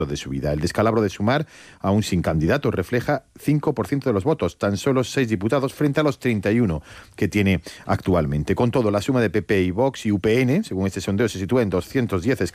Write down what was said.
de su vida. El descalabro de Sumar, aún sin candidato, refleja 5% de los votos, tan solo 6 diputados frente a los 31 que tiene actualmente. Con todo, la suma de PP y Vox y UPN, según este sondeo, se sitúa en 210 escaños.